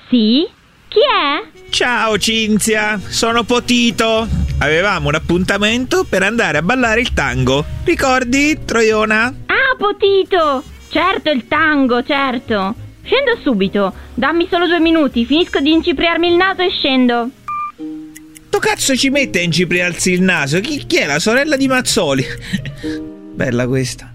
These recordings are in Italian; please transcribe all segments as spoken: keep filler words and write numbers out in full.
Sì? Chi è? Ciao Cinzia, sono Potito. Avevamo un appuntamento per andare a ballare il tango. Ricordi, Troiona? Ah, Potito! Certo, il tango, certo. Scendo subito. Dammi solo due minuti, finisco di incipriarmi il naso e scendo. To cazzo ci mette a incipriarsi il naso? Chi, chi è la sorella di Mazzoli? Bella questa.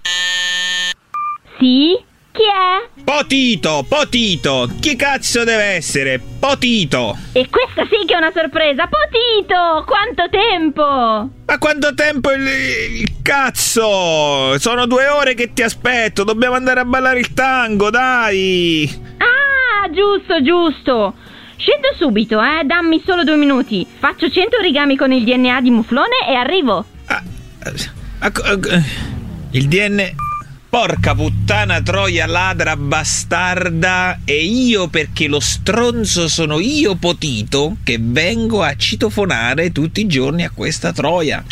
Sì? Chi è? Potito, Potito. Chi cazzo deve essere? Potito. E questa sì che è una sorpresa. Potito! Quanto tempo! Ma quanto tempo il, il cazzo? Sono due ore che ti aspetto. Dobbiamo andare a ballare il tango, dai. Ah, giusto, giusto. Scendo subito, eh. Dammi solo due minuti. Faccio cento origami con il D N A di Muflone e arrivo. Ah, ah, ah, il D N A... Porca puttana troia ladra bastarda. E io perché lo stronzo sono io Potito che vengo a citofonare tutti i giorni a questa troia.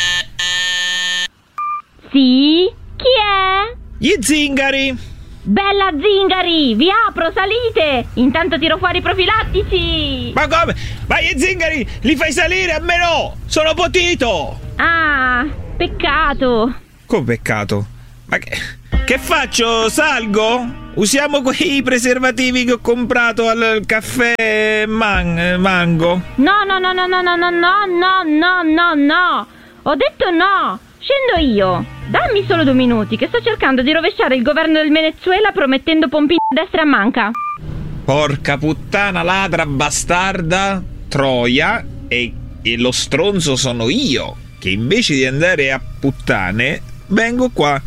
Sì? Chi è? Gli zingari. Bella Zingari, vi apro, salite. Intanto tiro fuori i profilattici. Ma come? Ma gli zingari li fai salire, a me no. Sono Potito. Ah, peccato. Come peccato? Ma che... Che faccio? Salgo? Usiamo quei preservativi che ho comprato al caffè man- Mango? No, no, no, no, no, no, no, no, no, no, no, no. Ho detto no. Scendo io. Dammi solo due minuti che sto cercando di rovesciare il governo del Venezuela promettendo pompini a destra e a manca. Porca puttana ladra bastarda troia. E, e lo stronzo sono io che invece di andare a puttane vengo qua.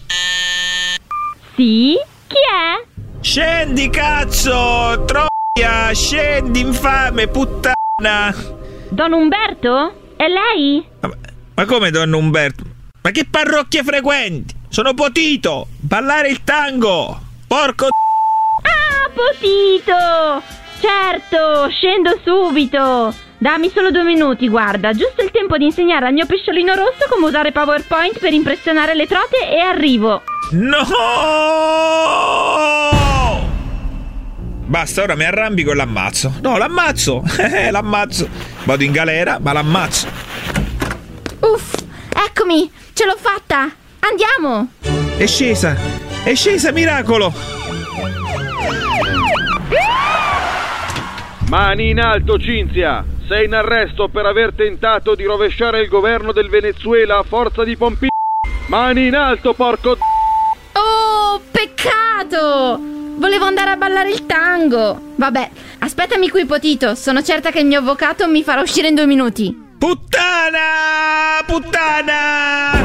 Sì? Chi è? Scendi cazzo, troia, scendi infame puttana. Don Umberto? È lei? Ma, ma come Don Umberto? Ma che parrocchie frequenti? Sono Potito, ballare il tango. Porco Ah, Potito! Certo, scendo subito. Dammi solo due minuti, guarda, giusto il tempo di insegnare al mio pesciolino rosso come usare PowerPoint per impressionare le trote e arrivo. No! Basta, ora mi arrambico e l'ammazzo. No, l'ammazzo. L'ammazzo. Vado in galera, ma l'ammazzo. Uff, eccomi, ce l'ho fatta. Andiamo. È scesa. È scesa, miracolo. Mani in alto, Cinzia. Sei in arresto per aver tentato di rovesciare il governo del Venezuela a forza di pompi. Mani in alto, porco. Oh, peccato! Volevo andare a ballare il tango. Vabbè, aspettami qui, Potito. Sono certa che il mio avvocato mi farà uscire in due minuti. Puttana! Puttana!